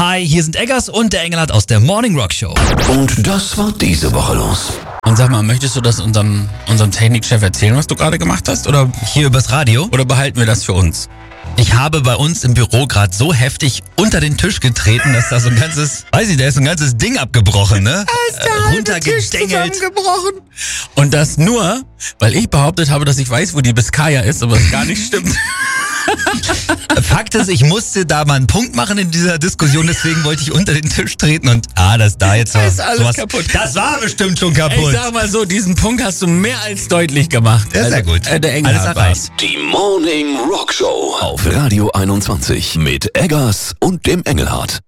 Hi, hier sind Eggers und der Engelhardt aus der Morning Rock Show. Und das war diese Woche los. Und sag mal, möchtest du das unserem Technikchef erzählen, was du gerade gemacht hast? Oder Hier übers Radio. behalten wir das für uns? Ich habe bei uns im Büro gerade so heftig unter den Tisch getreten, dass da so ein ganzes, da ist so ein ganzes Ding abgebrochen, ne? Runtergedengelt. Und das nur, weil ich behauptet habe, dass ich weiß, wo die Biskaya ist, aber es gar nicht stimmt. Fakt ist, ich musste da mal einen Punkt machen in dieser Diskussion, deswegen wollte ich unter den Tisch treten und das da jetzt ist alles kaputt. Das war bestimmt schon kaputt. Ich sag mal so, diesen Punkt hast du mehr als deutlich gemacht. Ja, sehr gut. Der Engelhardt Alles erreicht. Die Morning Rock Show auf Radio 21 mit Eggers und dem Engelhardt.